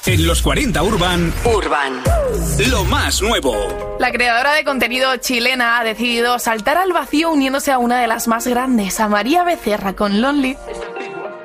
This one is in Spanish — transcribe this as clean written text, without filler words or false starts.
En los 40 Urban, lo más nuevo. La creadora de contenido chilena ha decidido saltar al vacío uniéndose a una de las más grandes, a María Becerra con Lonely.